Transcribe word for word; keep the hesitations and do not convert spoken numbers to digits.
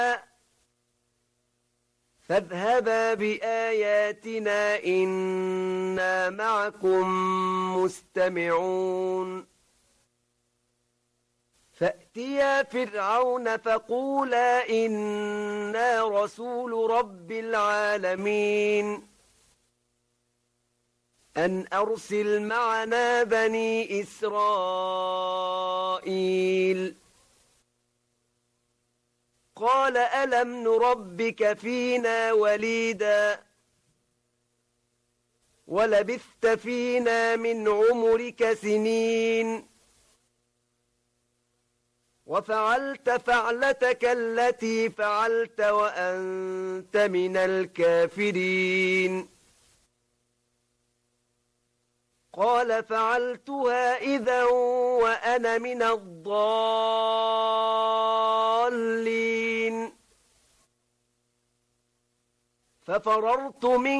فاذهبا بآياتنا إنا معكم مستمعون فأتيا فرعون فقولا إنا رسول رب العالمين أن أرسل معنا بني إسرائيل قال ألم نربك فينا وليدا ولبثت فينا من عمرك سنين وفعلت فعلتك التي فعلت وأنت من الكافرين قال فعلتها إذا وأنا من الضالين ففررت منك